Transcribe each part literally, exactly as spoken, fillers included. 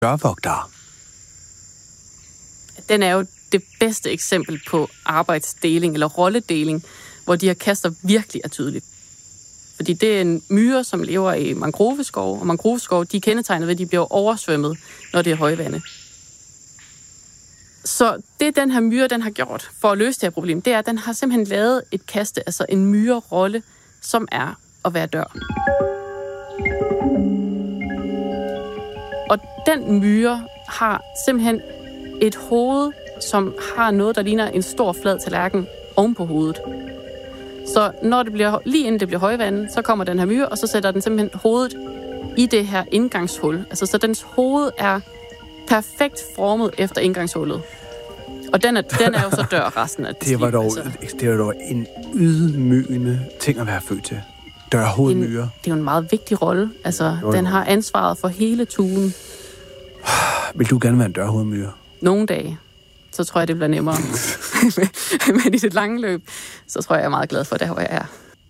dørvogtere. Den er jo det bedste eksempel på arbejdsdeling eller rolledeling, hvor de her kaster virkelig er tydeligt. Fordi det er en myre, som lever i mangroveskov, og mangroveskov, de er kendetegnet ved, at de bliver oversvømmet, når det er højvande. Så det, den her myre, den har gjort for at løse det her problem, det er, at den har simpelthen lavet et kaste, altså en myrerolle, som er at være dør. Og den myre har simpelthen et hoved, som har noget, der ligner en stor flad tallerken oven på hovedet. Så når det bliver, lige inden det bliver højvande, så kommer den her myre, og så sætter den simpelthen hovedet i det her indgangshul. Altså, så dens hoved er perfekt formet efter indgangshullet. Og den er, den er jo så dør resten af det var dog, altså. Det var dog en ydmygende ting at være født til. Dørhovedmyre. Det er jo en meget vigtig rolle. Altså, jo, den har ansvaret for hele tuen. Vil du gerne være en dørhovedmyre? Nogle dage. Så tror jeg, det bliver nemmere. Men i det lange løb, så tror jeg, jeg er meget glad for det, hvor jeg er.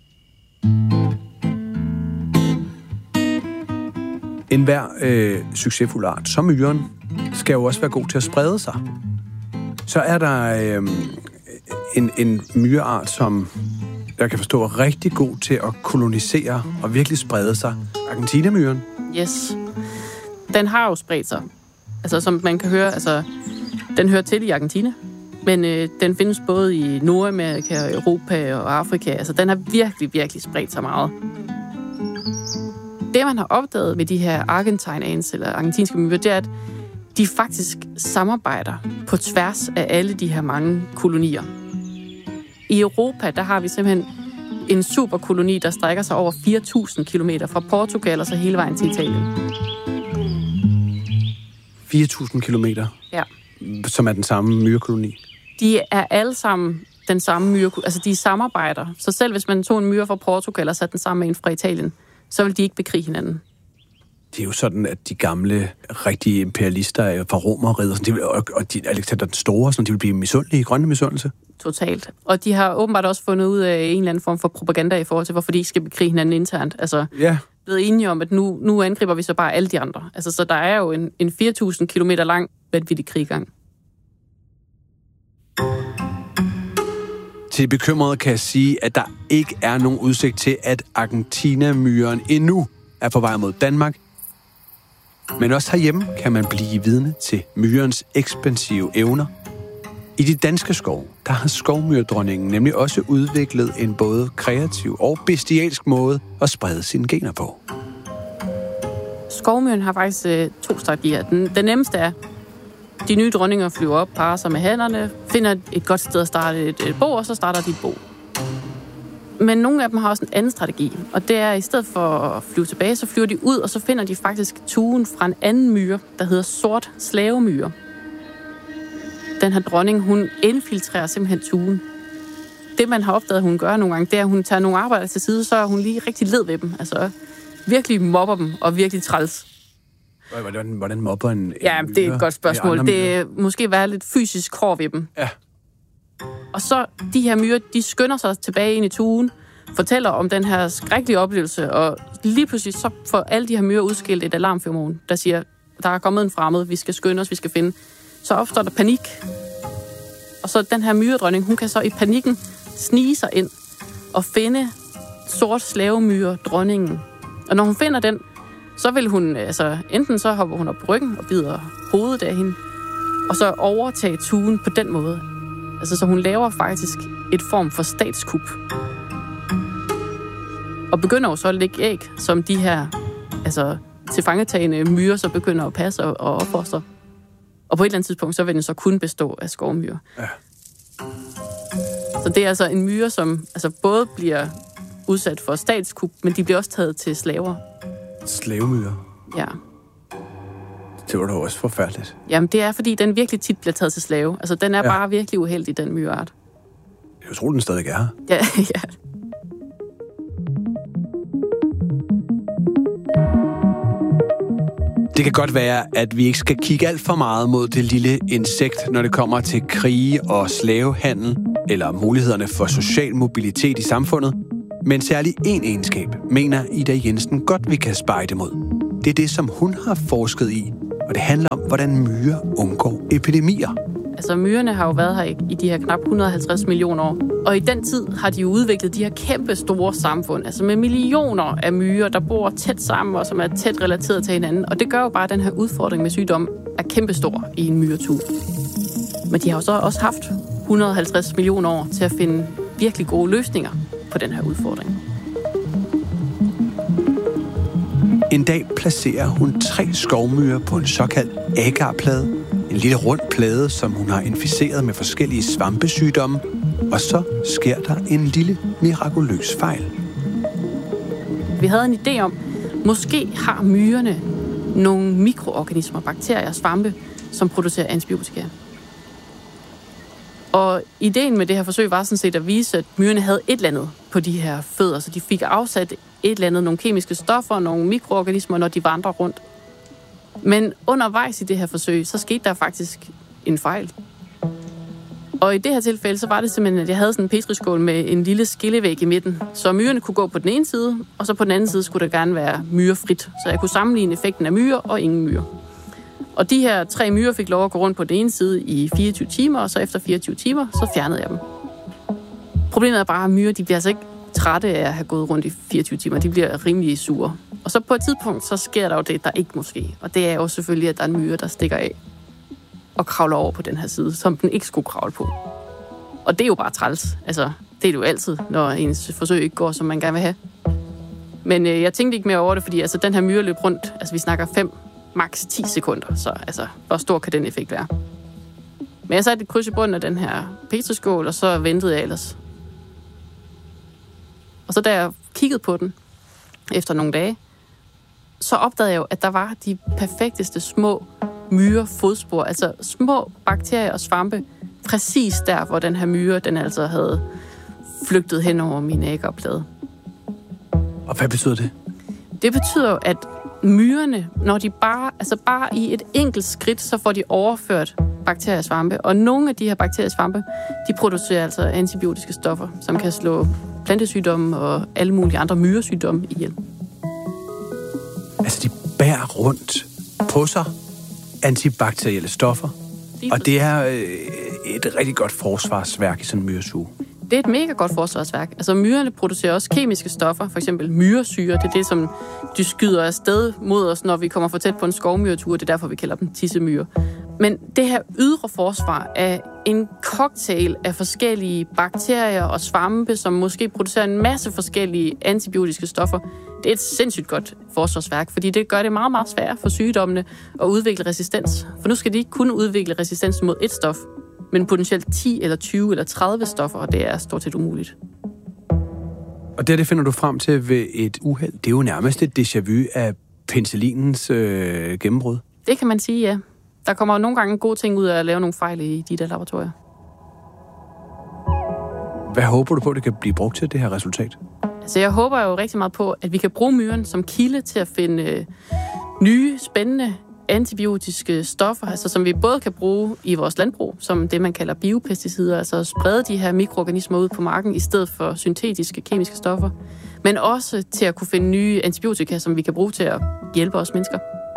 En hver øh, succesfuld art, som myren, skal jo også være god til at sprede sig. Så er der øh, en, en myreart, som jeg kan forstå er rigtig god til at kolonisere og virkelig sprede sig. Argentinamyren. Yes. Den har jo spredt sig. Altså, som man kan høre, altså, den hører til i Argentina. Men øh, den findes både i Nordamerika, Europa og Afrika. Altså, den har virkelig, virkelig spredt sig meget. Det, man har opdaget med de her Argentine ants, eller argentinske myrer, det er, at de faktisk samarbejder på tværs af alle de her mange kolonier. I Europa, der har vi simpelthen en superkoloni, der strækker sig over fire tusind kilometer fra Portugal og så hele vejen til Italien. fire tusind kilometer? Ja. Som er den samme myrekoloni? De er alle sammen den samme myre, altså de samarbejder. Så selv hvis man tog en myre fra Portugal og satte den sammen med en fra Italien, så vil de ikke bekrige hinanden. Det er jo sådan, at de gamle, rigtige imperialister fra Romerriget, og, og de, Alexander den Store, sådan, de vil blive misundelige, grønne misundelse. Totalt. Og de har åbenbart også fundet ud af en eller anden form for propaganda i forhold til, hvorfor de ikke skal bekrige hinanden internt. Altså, ja. Blevet enige om, at nu, nu angriber vi så bare alle de andre. Altså, så der er jo en, en fire tusind kilometer lang vanvittig krig i gang. Til bekymrede kan jeg sige, at der ikke er nogen udsigt til, at Argentinamyren endnu er på vej mod Danmark. Men også herhjemme kan man blive vidne til myrens ekspansive evner. I de danske skove, der har skovmyrdronningen nemlig også udviklet en både kreativ og bestialsk måde at sprede sine gener på. Skovmyren har faktisk øh, to strategier. Den, den nemmeste er, de nye dronninger flyver op, parer sig med hænderne, finder et godt sted at starte et, et bo, og så starter de et bo. Men nogle af dem har også en anden strategi, og det er, at i stedet for at flyve tilbage, så flyver de ud, og så finder de faktisk tuen fra en anden myre, der hedder sort slavemyre. Den her dronning, hun infiltrerer simpelthen tuen. Det, man har opdaget, hun gør nogle gange, det er, at hun tager nogle arbejder til side, så er hun lige rigtig led ved dem. Altså virkelig mobber dem, og virkelig træls. Hvordan, hvordan mobber en, en Ja, det er et godt spørgsmål. Det er måske være lidt fysisk hård ved dem. Ja. Og så de her myrer, de skynder sig tilbage ind i tuen, fortæller om den her skrækkelige oplevelse, og lige pludselig så får alle de her myrer udskilt et alarmferomon, der siger, der er kommet en fremmed, vi skal skynde os, vi skal finde. Så opstår der panik. Og så den her myredronning, hun kan så i panikken snige sig ind og finde sort slavemyre dronningen. Og når hun finder den, så vil hun, altså enten så hopper hun op på ryggen og bider hovedet af hende, og så overtage tuen på den måde. Altså så hun laver faktisk et form for statskup. Og begynder jo så at lægge æg, som de her altså tilfangetagende myrer så begynder at passe og, og opfostre. Og på et eller andet tidspunkt, så vil den så kun bestå af skovmyrer. Ja. Så det er altså en myre, som altså både bliver udsat for statskup, men de bliver også taget til slaver. Slavemyrer? Ja. Det var da også forfærdeligt. Jamen, det er, fordi den virkelig tit bliver taget til slave. Altså, den er ja. bare virkelig uheldig, den myreart. Jeg tror, den stadig er. Ja, ja. Det kan godt være, at vi ikke skal kigge alt for meget mod det lille insekt, når det kommer til krige og slavehandel, eller mulighederne for social mobilitet i samfundet. Men særligt en egenskab mener Ida Jensen godt, vi kan spejde mod. Det er det, som hun har forsket i, Og det handler om, hvordan myrer undgår epidemier. Altså, myrerne har jo været her i de her knap et hundrede og halvtreds millioner år. Og i den tid har de jo udviklet de her kæmpe store samfund, altså med millioner af myrer, der bor tæt sammen og som er tæt relateret til hinanden. Og det gør jo bare, at den her udfordring med sygdom er kæmpestor i en myretue. Men de har jo så også haft et hundrede og halvtreds millioner år til at finde virkelig gode løsninger på den her udfordring. En dag placerer hun tre skovmyrer på en såkaldt agarplade. En lille rund plade, som hun har inficeret med forskellige svampesygdomme. Og så sker der en lille mirakuløs fejl. Vi havde en idé om, måske har myrerne nogle mikroorganismer, bakterier, svampe, som producerer antibiotika. Og ideen med det her forsøg var sådan set at vise, at myrerne havde et eller andet på de her fødder, så de fik afsat et eller andet, nogle kemiske stoffer, nogle mikroorganismer, når de vandrer rundt. Men undervejs i det her forsøg, så skete der faktisk en fejl. Og i det her tilfælde, så var det simpelthen, at jeg havde sådan en petriskål med en lille skillevæg i midten, så myrerne kunne gå på den ene side, og så på den anden side skulle der gerne være myrefrit, så jeg kunne sammenligne effekten af myrer og ingen myrer. Og de her tre myrer fik lov at gå rundt på den ene side i fireogtyve timer, og så efter fireogtyve timer, så fjernede jeg dem. Problemet er bare, at myrer, de bliver altså ikke trætte af at have gået rundt i fireogtyve timer. De bliver rimelig sure. Og så på et tidspunkt, så sker der jo det, der ikke må ske. Og det er jo selvfølgelig, at der er en myre, der stikker af og kravler over på den her side, som den ikke skulle kravle på. Og det er jo bare træls. Altså, det er det jo altid, når ens forsøg ikke går, som man gerne vil have. Men øh, jeg tænkte ikke mere over det, fordi altså, den her myre løb rundt, altså vi snakker fem, maks ti sekunder. Så altså, hvor stor kan den effekt være? Men jeg satte et kryds i bunden af den her petriskål, og så ventede jeg ellers. Og så da jeg kiggede på den, efter nogle dage, så opdagede jeg jo, at der var de perfekteste små myrefodspor, altså små bakterier og svampe, præcis der, hvor den her myre, den altså havde flygtet hen over min agarplade. Og hvad betyder det? Det betyder jo, at myrerne, når de bare, altså bare i et enkelt skridt, så får de overført bakterier og svampe, og nogle af de her bakterier og svampe, de producerer altså antibiotiske stoffer, som kan slå plantesygdomme og alle mulige andre myresygdomme ihjel. Altså, de bærer rundt på sig antibakterielle stoffer, og det er øh, et rigtig godt forsvarsværk i sådan en myresuge. Det er et mega godt forsvarsværk. Altså, myrerne producerer også kemiske stoffer, for eksempel myresyre. Det er det, som de skyder afsted mod os, når vi kommer for tæt på en skovmyretur. Det er derfor, vi kalder dem tissemyrer. Men det her ydre forsvar er en cocktail af forskellige bakterier og svampe, som måske producerer en masse forskellige antibiotiske stoffer. Det er et sindssygt godt forsvarsværk, fordi det gør det meget, meget svært for sygdommene at udvikle resistens. For nu skal de ikke kun udvikle resistens mod et stof, men potentielt ti eller tyve eller tredive stoffer, og det er stort set umuligt. Og det, det finder du frem til ved et uheld. Det er jo nærmest et déjà vu af penicillinens øh, gennembrud. Det kan man sige, ja. Der kommer jo nogle gange gode ting ud af at lave nogle fejl i de der laboratorier. Hvad håber du på, det kan blive brugt til, det her resultat? Altså, jeg håber jo rigtig meget på, at vi kan bruge myren som kilde til at finde øh, nye, spændende antibiotiske stoffer, altså som vi både kan bruge i vores landbrug, som det, man kalder biopesticider, altså at sprede de her mikroorganismer ud på marken i stedet for syntetiske kemiske stoffer, men også til at kunne finde nye antibiotika, som vi kan bruge til at hjælpe os mennesker.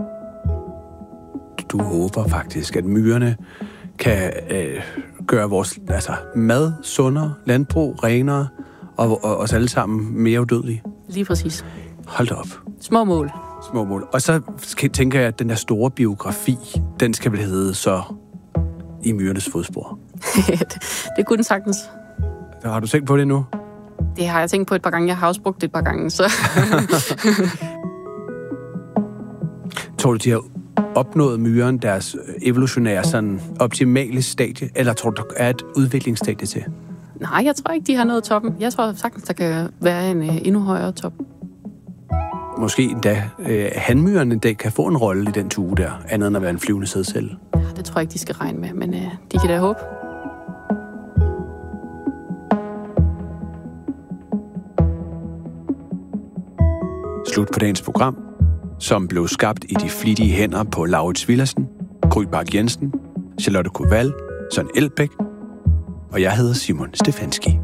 Du håber faktisk, at myrerne kan øh, gøre vores altså, mad sundere, landbrug renere og, og os alle sammen mere udødelige. Lige præcis. Hold da op. Små mål. Små mål. Og så tænker jeg, at den der store biografi, den skal vel hedde så I myrernes fodspor. det, det kunne den sagtens. Har du tænkt på det nu? Det har jeg tænkt på et par gange. Jeg har også brugt det et par gange, så... Tror du, de har opnået myren deres evolutionære sådan optimale stadie, eller tror du, der er et udviklingsstadie til? Nej, jeg tror ikke, de har nået toppen. Jeg tror sagtens, der kan være en uh, endnu højere top. Måske endda øh, hanmyren en dag kan få en rolle i den tue der, andet end at være en flyvende sædcelle. Ja, det tror jeg ikke, de skal regne med, men uh, de kan da håbe. Slut på dagens program, som blev skabt i de flittige hænder på Laurits Villadsen, Gry Bak Jensen, Charlotte Koval, Søren Elbæk, og jeg hedder Simon Stefanski.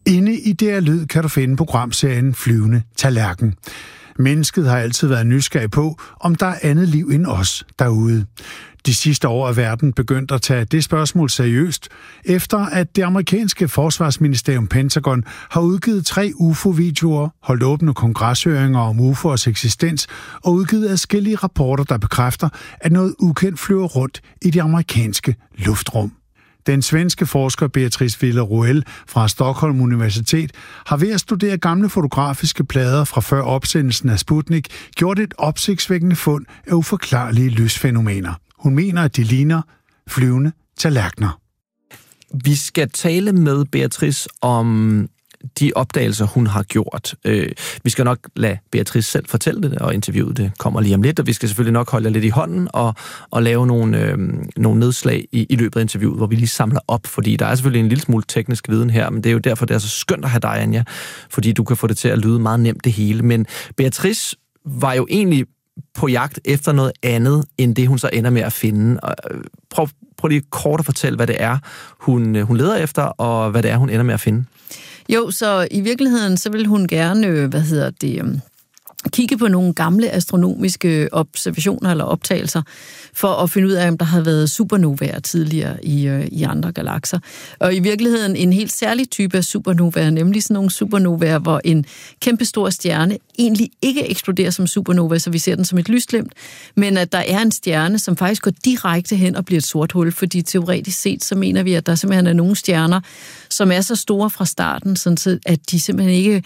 Inde i D R Lyd kan du finde programserien Flyvende Tallerken. Mennesket har altid været nysgerrig på, om der er andet liv end os derude. De sidste år er verden begyndt at tage det spørgsmål seriøst, efter at det amerikanske forsvarsministerium Pentagon har udgivet tre U F O-videoer, holdt åbne kongreshøringer om U F O'ers eksistens og udgivet adskillige rapporter, der bekræfter, at noget ukendt flyver rundt i det amerikanske luftrum. Den svenske forsker Beatrice Villarroel fra Stockholm Universitet har ved at studere gamle fotografiske plader fra før opsendelsen af Sputnik gjort et opsigtsvækkende fund af uforklarlige lysfænomener. Hun mener, at de ligner flyvende tallerkener. Vi skal tale med Beatrice om de opdagelser, hun har gjort. Øh, vi skal nok lade Beatrice selv fortælle det, og interviewet det kommer lige om lidt, og vi skal selvfølgelig nok holde jer lidt i hånden og, og lave nogle, øh, nogle nedslag i, i løbet af interviewet, hvor vi lige samler op, fordi der er selvfølgelig en lille smule teknisk viden her, men det er jo derfor, det er så skønt at have dig, Anja, fordi du kan få det til at lyde meget nemt det hele. Men Beatrice var jo egentlig på jagt efter noget andet, end det hun så ender med at finde. Prøv, prøv lige kort at fortælle, hvad det er, hun, hun leder efter, og hvad det er, hun ender med at finde. Jo, så i virkeligheden, så vil hun gerne, hvad hedder det, kigge på nogle gamle astronomiske observationer eller optagelser, for at finde ud af, om der har været supernovaer tidligere i, i andre galakser. Og i virkeligheden en helt særlig type af supernovaer, nemlig sådan nogle supernovaer, hvor en kæmpestor stjerne egentlig ikke eksploderer som supernova, så vi ser den som et lysglimt, men at der er en stjerne, som faktisk går direkte hen og bliver et sort hul, fordi teoretisk set, så mener vi, at der simpelthen er nogle stjerner, som er så store fra starten, sådan at de simpelthen ikke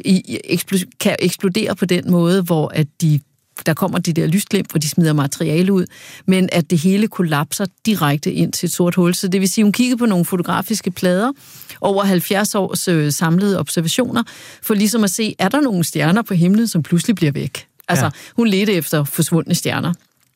kan eksplodere på den måde, hvor at de, der kommer de der lysglimt, hvor de smider materiale ud, men at det hele kollapser direkte ind til et sort hul. Så det vil sige, hun kiggede på nogle fotografiske plader over halvfjerds års øh, samlede observationer, for ligesom at se, er der nogle stjerner på himlen, som pludselig bliver væk? Altså, ja. Hun ledte efter forsvundne stjerner.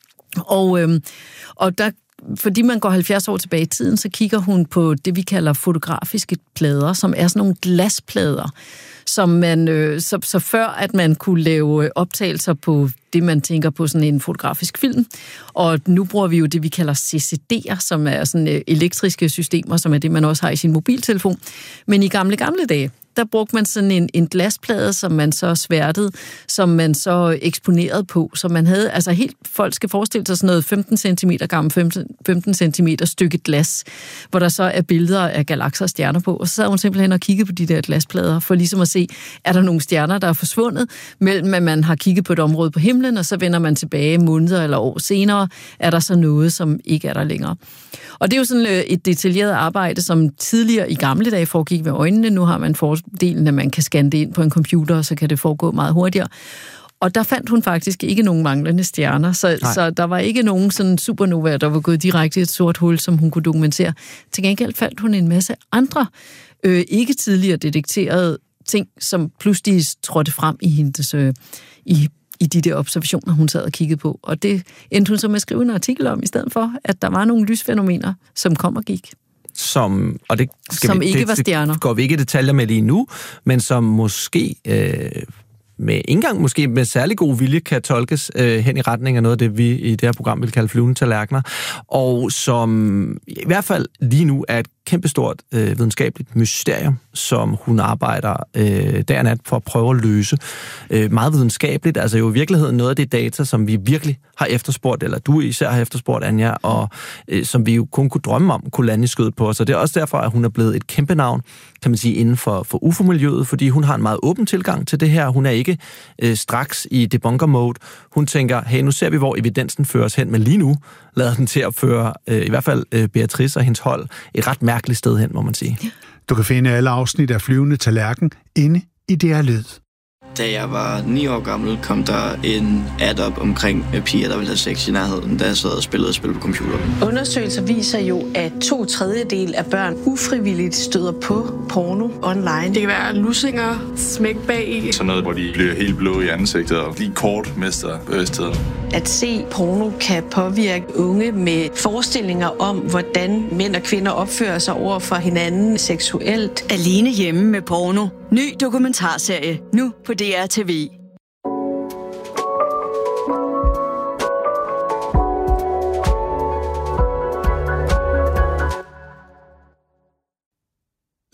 Og, øh, og der fordi man går halvfjerds år tilbage i tiden, så kigger hun på det, vi kalder fotografiske plader, som er sådan nogle glasplader, som man, øh, så, så før at man kunne lave optagelser på det, man tænker på sådan en fotografisk film. Og nu bruger vi jo det, vi kalder C C D'er, som er sådan øh, elektriske systemer, som er det, man også har i sin mobiltelefon. Men i gamle, gamle dage, der brugte man sådan en, en glasplade, som man så sværtede, som man så eksponerede på. Så man havde, altså helt, folk skal forestille sig sådan noget femten centimeter gammel, femten centimeter stykke glas, hvor der så er billeder af galakser og stjerner på. Og så sad hun simpelthen og kiggede på de der glasplader, for ligesom at se, er der nogle stjerner, der er forsvundet, mellem at man har kigget på et område på himlen, og så vender man tilbage måneder eller år senere, er der så noget, som ikke er der længere. Og det er jo sådan et detaljeret arbejde, som tidligere i gamle dage foregik med øjnene. Nu har man fordelen, at man kan scanne det ind på en computer, og så kan det foregå meget hurtigere. Og der fandt hun faktisk ikke nogen manglende stjerner, så, så der var ikke nogen sådan supernova, der var gået direkte i et sort hul, som hun kunne dokumentere. Til gengæld fandt hun en masse andre, øh, ikke tidligere detekterede ting, som pludselig trådte frem i hendes øh, i i de der observationer, hun sad og kiggede på. Og det endte hun så med at skrive en artikel om, i stedet for, at der var nogle lysfænomener, som kom og gik. Som, og det skal som vi, ikke det, var stjerner. Det går vi ikke i detaljer med lige nu, men som måske, øh, med indgang måske med særlig god vilje, kan tolkes øh, hen i retning af noget af det, vi i det her program vil kalde flyvende tallerkener, og som i hvert fald lige nu er et kæmpestort øh, videnskabeligt mysterium, som hun arbejder øh, dag og nat for at prøve at løse. Øh, meget videnskabeligt, altså jo i virkeligheden noget af det data, som vi virkelig har efterspurgt, eller du især har efterspurgt, Anja, og øh, som vi jo kun kunne drømme om, kunne lande i skødet på os. Og det er også derfor, at hun er blevet et kæmpe navn, kan man sige, inden for, for U F O-miljøet, fordi hun har en meget åben tilgang til det her. Hun er ikke øh, straks i debunker-mode. Hun tænker, hey, nu ser vi, hvor evidensen fører os hen, men lige nu lader den til at føre, øh, i hvert fald øh, Beatrice og hendes hold, et ret mærkeligt sted hen, må man sige. Du kan finde alle afsnit af Flyvende Tallerken inde i D R Lyd. Da jeg var ni år gammel, kom der en ad op omkring piger, der ville have sex i nærheden, da jeg sad og spillede spil på computeren. Undersøgelser viser jo, at to tredjedel af børn ufrivilligt støder på porno online. Det kan være lussinger, smæk bag i. Sådan noget, hvor de bliver helt blå i ansigtet og lige kort mister bevidstheden. At se porno kan påvirke unge med forestillinger om, hvordan mænd og kvinder opfører sig over for hinanden seksuelt. Alene hjemme med porno. Ny dokumentarserie, nu på D R T V.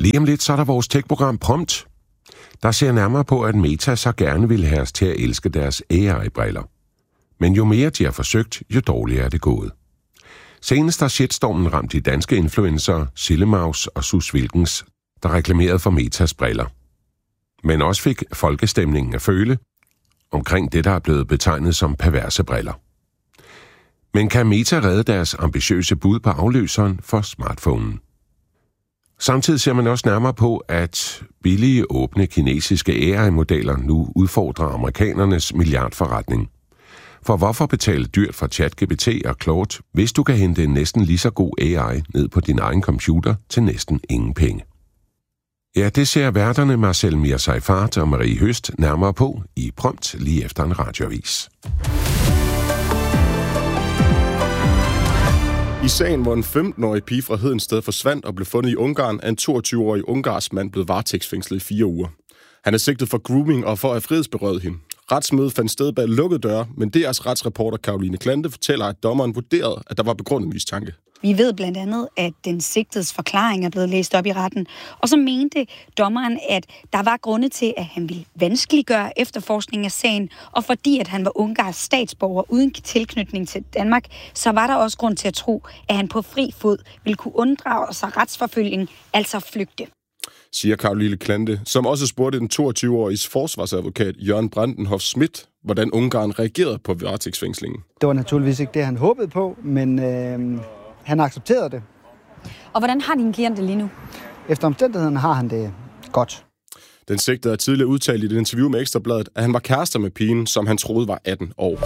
Lige om lidt så er der vores tech-program Prompt, der ser nærmere på, at Meta så gerne vil have os til at elske deres A I-briller. Men jo mere de har forsøgt, jo dårligere er det gået. Senest har shitstormen ramt de danske influencer Sillemaus og Sus Wilkens, der reklamerede for Metas briller. Men også fik folkestemningen at føle omkring det, der er blevet betegnet som perverse briller. Men kan Meta redde deres ambitiøse bud på afløseren for smartphonen? Samtidig ser man også nærmere på, at billige, åbne kinesiske A I-modeller nu udfordrer amerikanernes milliardforretning. For hvorfor betale dyrt for ChatGPT og Claude, hvis du kan hente en næsten lige så god A I ned på din egen computer til næsten ingen penge? Ja, det ser værterne Marcel Mir-Seyfarth og Marie Høst nærmere på i Prompt lige efter en radioavis. I sagen, hvor en femten-årig pige fra Hedensted forsvandt og blev fundet i Ungarn, er en toogtyve-årig ungarsk mand blevet varetægtsfængslet i fire uger. Han er sigtet for grooming og for at frihedsberøvet hende. Retsmødet fandt sted bag lukkede døre, men D R's retsreporter Caroline Klante fortæller, at dommeren vurderede, at der var begrundet mistanke. Vi ved blandt andet, at den sigtedes forklaring er blevet læst op i retten, og så mente dommeren, at der var grunde til, at han ville vanskeliggøre efterforskningen af sagen, og fordi at han var ungarsk statsborger uden tilknytning til Danmark, så var der også grund til at tro, at han på fri fod ville kunne unddrage sig retsforfølgning, altså flygte. Siger Caroline Klante, som også spurgte den toogtyve-åriges forsvarsadvokat Jørgen Brandenhoff Schmidt, hvordan Ungarn reagerede på varetægtsfængslingen. Det var naturligvis ikke det, han håbede på, men øh, han accepterede det. Og hvordan har din klient det lige nu? Efter omstændigheden har han det godt. Den sigtede er tidligere udtalt i et interview med Ekstra Bladet, at han var kærester med pigen, som han troede var atten år.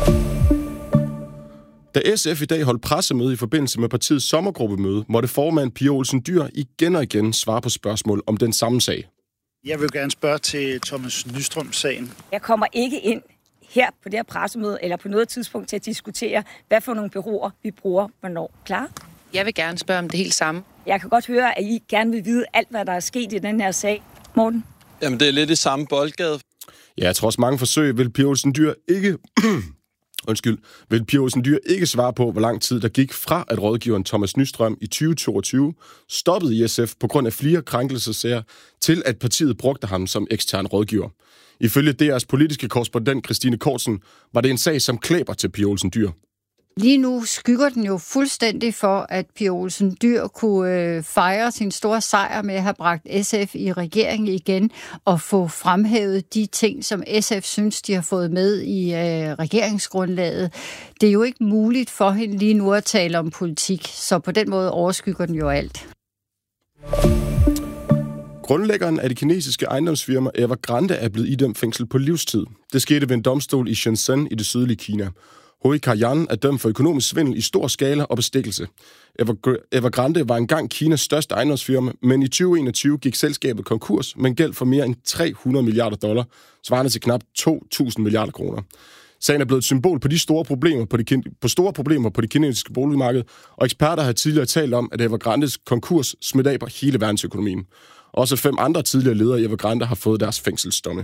Da S F i dag holdt pressemøde i forbindelse med partiets sommergruppemøde, måtte formand Pia Olsen Dyhr igen og igen svare på spørgsmål om den samme sag. Jeg vil gerne spørge til Thomas Nystrøm-sagen. Jeg kommer ikke ind her på det her pressemøde eller på noget tidspunkt til at diskutere, hvad for nogle bureauer vi bruger, hvornår. Klar? Jeg vil gerne spørge om det helt samme. Jeg kan godt høre, at I gerne vil vide alt, hvad der er sket i den her sag. Morten? Jamen, det er lidt i samme boldgade. Ja, trods mange forsøg vil Pia Olsen Dyhr ikke... Undskyld, vil Pia Olsen Dyhr ikke svare på, hvor lang tid der gik fra, at rådgiveren Thomas Nystrøm i tyve toogtyve stoppede i S F på grund af flere krænkelsesager, til at partiet brugte ham som ekstern rådgiver. Ifølge D R's politiske korrespondent Christine Kortsen var det en sag, som klæber til Pia Olsen Dyhr. Lige nu skygger den jo fuldstændig for, at Pia Olsen Dyhr kunne øh, fejre sin store sejr med at have bragt S F i regeringen igen og få fremhævet de ting, som S F synes, de har fået med i øh, regeringsgrundlaget. Det er jo ikke muligt for hende lige nu at tale om politik, så på den måde overskygger den jo alt. Grundlæggeren af det kinesiske ejendomsfirma Evergrande er blevet idømt fængsel på livstid. Det skete ved en domstol i Shenzhen i det sydlige Kina. Hui Kaiyan er dømt for økonomisk svindel i stor skala og bestikkelse. Evergrande var engang Kinas største ejendomsfirma, men i tyve enogtyve gik selskabet konkurs med en gæld for mere end tre hundrede milliarder dollar, svarende til knap to tusind milliarder kroner. Sagen er blevet et symbol på de store problemer på, de, på store problemer på det kinesiske boligmarked, og eksperter har tidligere talt om, at Evergrandes konkurs smidt af på hele verdensøkonomien. Også fem andre tidligere ledere i Evergrande har fået deres fængselsdomme.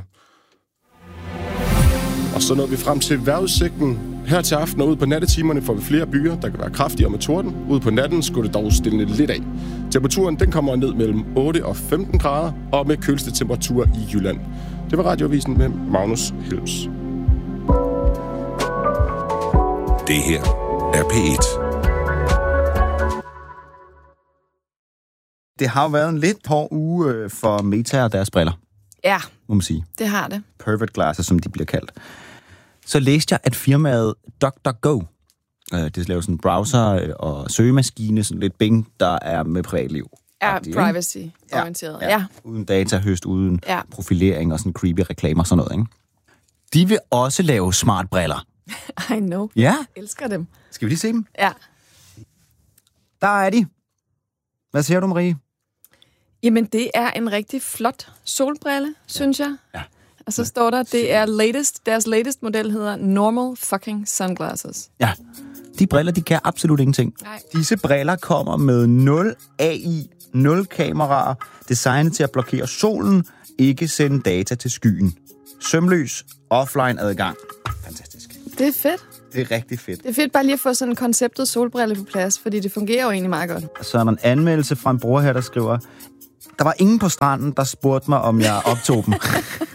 Og så nåede vi frem til vejrudsigten. Her til aften og ude på nattetimerne får vi flere byer, der kan være kraftigere med torden. Ude på natten skulle det dog stille lidt af. Temperaturen den kommer ned mellem otte og femten grader, og med køligste temperaturer i Jylland. Det var Radioavisen med Magnus Helms. Det her er P et. Det har jo været en lidt hård uge for Meta og deres briller. Ja, må man sige. Det har det. Perfect glasses, som de bliver kaldt. Så læste jeg, at firmaet DuckDuckGo, øh, det laver sådan en browser og søgemaskine, sådan lidt Bing, der er med privatliv. Ja, privacy-orienteret. Ja, ja. Ja. Uden datahøst, uden ja. profilering og sådan creepy reklamer og sådan noget, ikke? De vil også lave smart briller. I know. Ja. Jeg elsker dem. Skal vi lige se dem? Ja. Der er de. Hvad siger du, Marie? Jamen, det er en rigtig flot solbrille, synes jeg. Ja. Og så står der, det er latest, deres latest model hedder Normal Fucking Sunglasses. Ja, de briller, de kan absolut ingenting. Nej. Disse briller kommer med nul A I, nul kameraer, designet til at blokere solen, ikke sende data til skyen. Sømløs, offline adgang. Fantastisk. Det er fedt. Det er rigtig fedt. Det er fedt bare lige at få sådan en konceptet solbrille på plads, fordi det fungerer jo egentlig meget godt. Så er der en anmeldelse fra en bruger her, der skriver, der var ingen på stranden, der spurgte mig, om jeg optog dem.